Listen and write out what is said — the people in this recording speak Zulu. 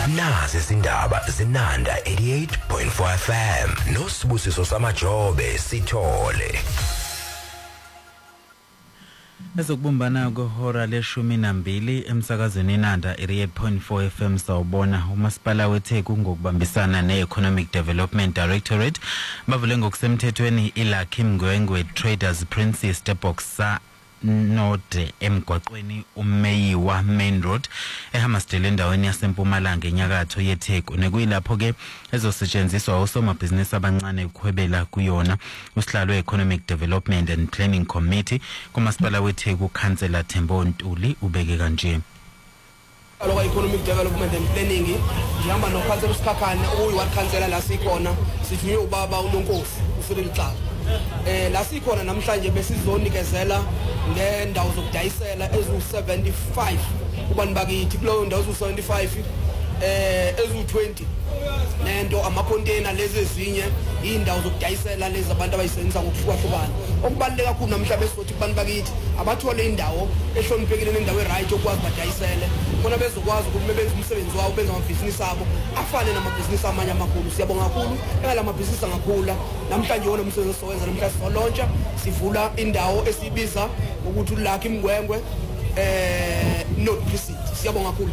nazi izindaba zinanda 88.4 FM noSibusiso Samajobe Sithole. Ezokubumbana kohora le-12 emsakazweni Inanda 88.4 FM sawubona umasipala weTheku ngokubambisana ne-Economic Development Directorate bavule ngokusemthethweni iLucky Mngwengwe Traders Princess Stepbox Node emgwaqweni uMeyiwa Main Road eHammersdale endaweni yaseMpumalanga enyakatho yeTheku nekuyilapho ke ezosetshenziswa osomabhizinisi abancane ukuhwebela kuyona usihlalo we-Economic Development and Planning Committee kumasipala weTheku Councillor Thembo Ntuli ubeke kanje. Aloka Economic Development and Planning ngihamba noKhansela uSikhakhane uyiward councillor la sikhona sithunywe ubaba uNonkosi uFril Xaba. La sikhona namhlanje besizonikezela ngendawo zokudayisela ezu75 kubantu bakithi kulo ndawo ezu75 ezu20 nento amacontainer lezi ezinye indawo zokudayisela lezi abantu abayisebenzisa ngokuhlukahlukana. Okubaluleke kakhulu namhlanje besothi abantu bakithi abathole indawo ehloniphekile nendawo eright okwazi badayisele khona bezokwazi ukuthi benze umsebenzi wabo benze amabhizinisi abo afane namabhizinisi amanye amakhulu. Siyabonga kakhulu engala mabhizinisi angakhula namhlanje wona umsebenzi sowenza namhlanje solontsha sivula indawo esibiza ukuthi uLucky Mngwengwe Node Princess. Siyabonga kakhulu.